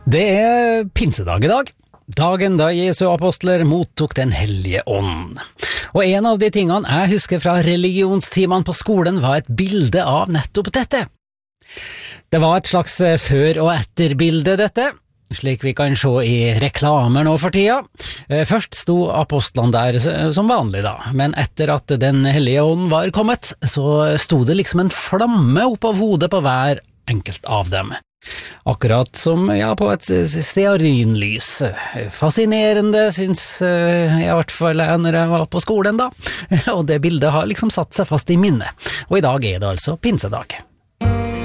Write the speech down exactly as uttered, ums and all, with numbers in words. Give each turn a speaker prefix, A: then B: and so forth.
A: Det er pinsedag i dag. Dagen da Jesu apostler mottok den hellige ånd. Og en av de tingene jeg husker fra religionstimene på skolen var et bilde av nettopp dette. Det var et slags før- og etterbilde dette, slik vi kan se i reklamer nå for tida. Først sto apostlene der som vanlig da, men etter at den hellige ånd var kommet, så sto det liksom en flamme opp av hodet på hver enkelt av dem. Akkurat som ja, på et stearinlys. Fascinerende, syns jeg i hvert fall når jeg var på skolen da. Og det bildet har liksom satt seg fast i minnet. Og i dag er det altså pinsedag.